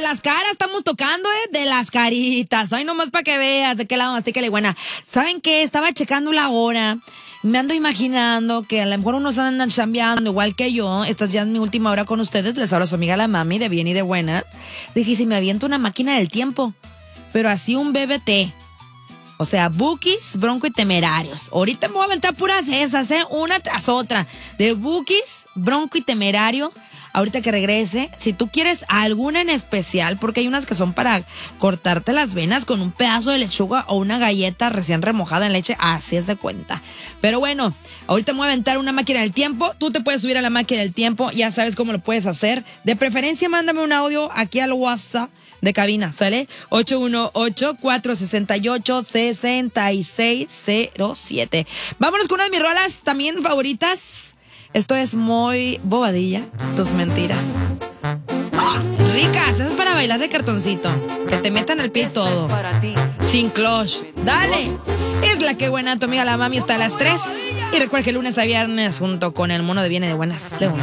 las caras estamos tocando, de las caritas. Ay, nomás para que veas de qué lado mastícale buena. ¿Saben qué? Estaba checando la hora. Me ando imaginando que a lo mejor unos andan chambeando igual que yo. Esta es ya mi última hora con ustedes. Les habla su amiga la mami, de bien y de buena. Dije, si me aviento una máquina del tiempo, pero así un BBT. O sea, Bukis, Bronco y Temerarios. Ahorita me voy a aventar puras de esas, una tras otra. De Bukis, Bronco y Temerario. Ahorita que regrese, si tú quieres alguna en especial, porque hay unas que son para cortarte las venas con un pedazo de lechuga o una galleta recién remojada en leche, así es de cuenta. Pero bueno, ahorita me voy a aventar una máquina del tiempo. Tú te puedes subir a la máquina del tiempo, ya sabes cómo lo puedes hacer. De preferencia, mándame un audio aquí al WhatsApp de cabina, ¿sale? 818-468-6607. Vámonos con una de mis rolas también favoritas. Esto es muy bobadilla, tus mentiras. ¡Oh, ricas! Eso es para bailar de cartoncito. Que te metan el pie todo. Sin clutch. ¡Dale! Es la que buena, tu amiga la mami está a las 3. Y recuerda que lunes a viernes junto con el mono de Viene de Buenas. León.